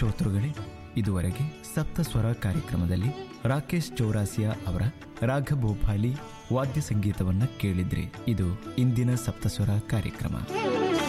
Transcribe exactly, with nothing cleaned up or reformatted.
ಶ್ರೋತೃಗಳೇ, ಇದುವರೆಗೆ ಸಪ್ತಸ್ವರ ಕಾರ್ಯಕ್ರಮದಲ್ಲಿ ರಾಕೇಶ್ ಚೌರಾಸಿಯಾ ಅವರ ರಾಗಭೂಪಾಲಿ ವಾದ್ಯ ಸಂಗೀತವನ್ನ ಕೇಳಿದ್ರಿ. ಇದು ಇಂದಿನ ಸಪ್ತಸ್ವರ ಕಾರ್ಯಕ್ರಮ.